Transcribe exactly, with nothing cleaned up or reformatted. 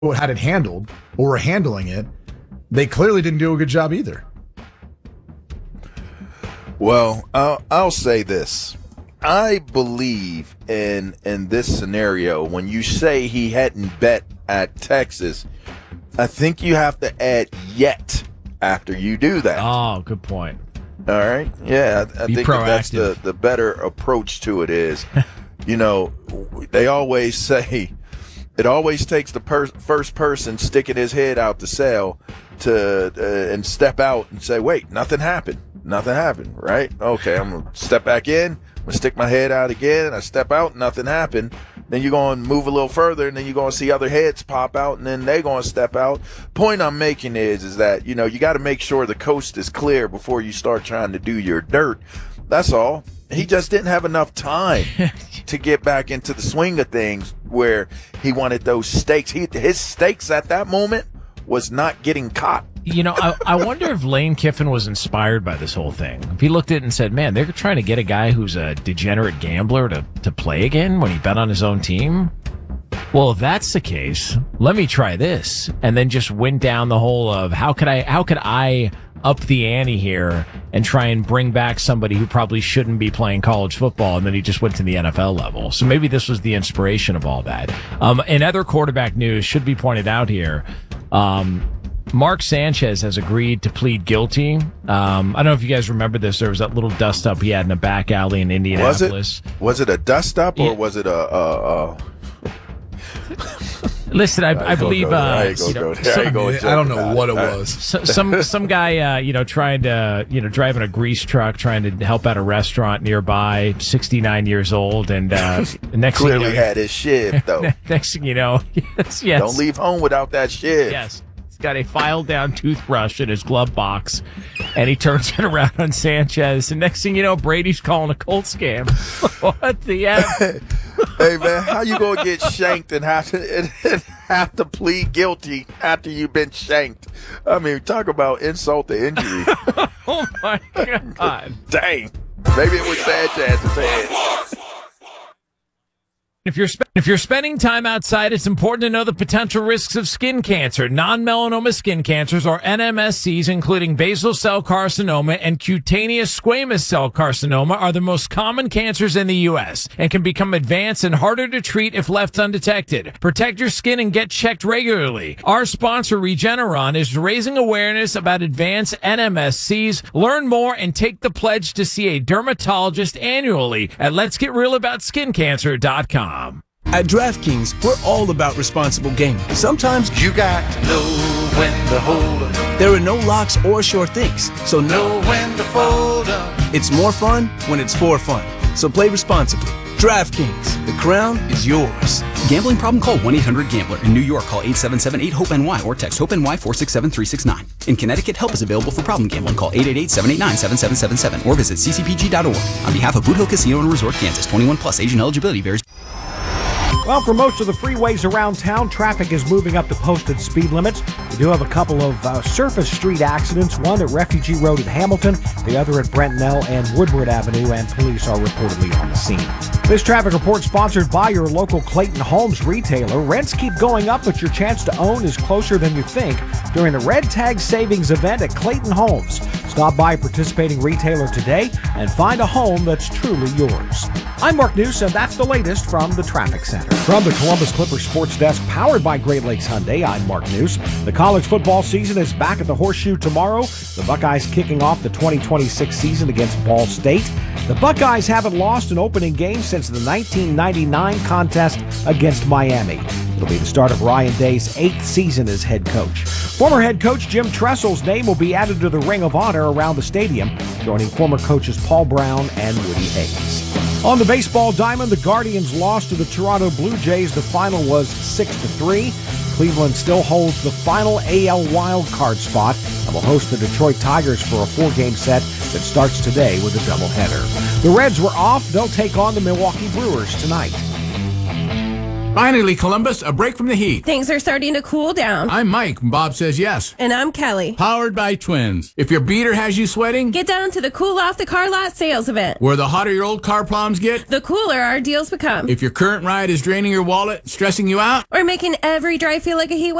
had it handled or were handling it, they clearly didn't do a good job either. Well, I'll, I'll say this. I believe in in this scenario, when you say he hadn't bet at Texas, I think you have to add yet after you do that. Oh, good point. All right. Yeah, I, I think that that's the, the better approach to it is, you know, they always say it always takes the per- first person sticking his head out the cell to uh, and step out and say, wait, nothing happened. Nothing happened, right? Okay, I'm going to step back in. I'm going to stick my head out again. I step out, nothing happened. Then you're going to move a little further, and then you're going to see other heads pop out, and then they're going to step out. Point I'm making is, is that, you know, you got to make sure the coast is clear before you start trying to do your dirt. That's all. He just didn't have enough time to get back into the swing of things where he wanted those stakes. He, his stakes at that moment was not getting caught. You know, I, I wonder if Lane Kiffin was inspired by this whole thing. If he looked at it and said, man, they're trying to get a guy who's a degenerate gambler to, to play again when he bet on his own team. Well, if that's the case, let me try this. And then just went down the whole of how could I, how could I up the ante here and try and bring back somebody who probably shouldn't be playing college football. And then he just went to the N F L level. So maybe this was the inspiration of all that. Um, in other quarterback news, should be pointed out here, um, Mark Sanchez has agreed to plead guilty. Um, I don't know if you guys remember this. There was that little dust up he had in a back alley in Indianapolis. Was it, was it a dust up or yeah. was it a... a, a... Listen, I, I believe. Go uh, go you know, go some, I don't know what it was. So, some some guy, uh, you know, trying to, you know, driving a grease truck, trying to help out a restaurant nearby. sixty-nine years old, and uh, next clearly thing you know, had his shiv though. Next thing you know, yes, yes. Don't leave home without that shiv. Yes. Got a filed down toothbrush in his glove box, and he turns it around on Sanchez. And next thing you know, Brady's calling a Colts game. What the F? Hey man, how you gonna get shanked and have to and have to plead guilty after you've been shanked? I mean, talk about insult to injury. Oh my God! Dang, maybe it was Sanchez's head. If you're spe- if you're spending time outside, it's important to know the potential risks of skin cancer. Non-melanoma skin cancers, or N M S Cs, including basal cell carcinoma and cutaneous squamous cell carcinoma, are the most common cancers in the U S and can become advanced and harder to treat if left undetected. Protect your skin and get checked regularly. Our sponsor, Regeneron, is raising awareness about advanced N M S Cs. Learn more and take the pledge to see a dermatologist annually at lets get real about skin cancer dot com. At DraftKings, we're all about responsible gaming. Sometimes you got to know when to hold up. There are no locks or sure things, so know when to fold up. It's more fun when it's for fun. So play responsibly. DraftKings, the crown is yours. Gambling problem? Call one eight hundred gambler. In New York, call eight seven seven eight hope N Y or text HOPE-NY four six seven three six nine. In Connecticut, help is available for problem gambling. Call eight eight eight seven eight nine seven seven seven seven or visit c c p g dot org. On behalf of Boot Hill Casino and Resort, Kansas, twenty-one plus, age and eligibility varies. Well, for most of the freeways around town, traffic is moving up to posted speed limits. We do have a couple of uh, surface street accidents, one at Refugee Road in Hamilton, the other at Brentnell and Woodward Avenue, and police are reportedly on the scene. This traffic report sponsored by your local Clayton Homes retailer. Rents keep going up, but your chance to own is closer than you think during the Red Tag Savings event at Clayton Homes. Stop by a participating retailer today and find a home that's truly yours. I'm Mark News, and that's the latest from the Traffic Center. From the Columbus Clippers Sports Desk, powered by Great Lakes Hyundai, I'm Mark News. The college football season is back at the Horseshoe tomorrow. The Buckeyes kicking off the twenty twenty-six season against Ball State. The Buckeyes haven't lost an opening game since the nineteen ninety-nine contest against Miami. It'll be the start of Ryan Day's eighth season as head coach. Former head coach Jim Tressel's name will be added to the Ring of Honor around the stadium, joining former coaches Paul Brown and Woody Hayes. On the baseball diamond, the Guardians lost to the Toronto Blue Jays. The final was six to three. Cleveland still holds the final A L wild card spot and will host the Detroit Tigers for a four-game set that starts today with a doubleheader. The Reds were off. They'll take on the Milwaukee Brewers tonight. Finally, Columbus, a break from the heat. Things are starting to cool down. I'm Mike, and Bob says yes. And I'm Kelly. Powered by Twins. If your beater has you sweating, get down to the Cool Off the Car Lot sales event. Where the hotter your old car problems get, the cooler our deals become. If your current ride is draining your wallet, stressing you out, or making every drive feel like a heat